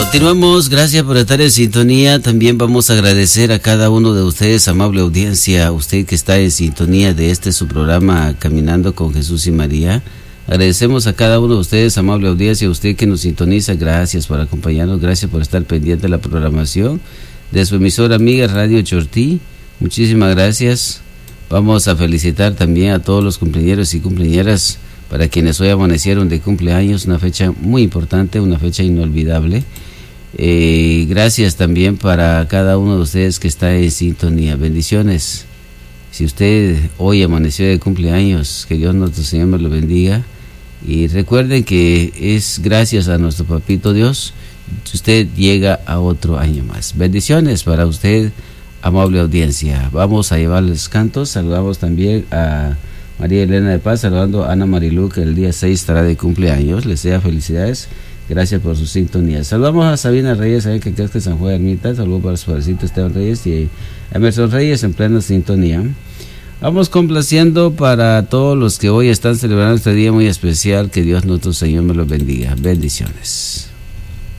Continuamos, gracias por estar en sintonía. También vamos a agradecer a cada uno de ustedes, amable audiencia, usted que está en sintonía de su programa Caminando con Jesús y María. Agradecemos a cada uno de ustedes, amable audiencia, usted que nos sintoniza. Gracias por acompañarnos, gracias por estar pendiente de la programación de su emisora amiga Radio Chortí. Muchísimas gracias. Vamos a felicitar también a todos los cumpleañeros y cumpleañeras para quienes hoy amanecieron de cumpleaños, una fecha muy importante, una fecha inolvidable. Gracias también para cada uno de ustedes que está en sintonía. Bendiciones. Si usted hoy amaneció de cumpleaños, que Dios nuestro Señor me lo bendiga. Y recuerden que es gracias a nuestro Papito Dios si usted llega a otro año más. Bendiciones para usted, amable audiencia. Vamos a llevarles cantos. Saludamos también a María Elena de Paz, saludando a Ana Marilu, que el día 6 estará de cumpleaños. Les desea felicidades. Gracias por su sintonía. Saludamos a Sabina Reyes, que es de San Juan Ermita. Saludos para su padrecito Esteban Reyes y Emerson Reyes en plena sintonía. Vamos complaciendo para todos los que hoy están celebrando este día muy especial. Que Dios nuestro Señor me los bendiga. Bendiciones.